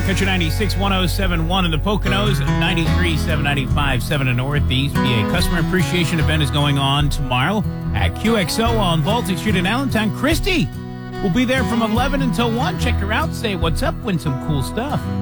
Country 96, 107.1 in the Poconos, 93, 795, 7 in Northeast. PA Customer Appreciation Event is going on tomorrow at QXO on Baltic Street in Allentown. Christy will be there from 11 until 1. Check her out, say what's up, win some cool stuff.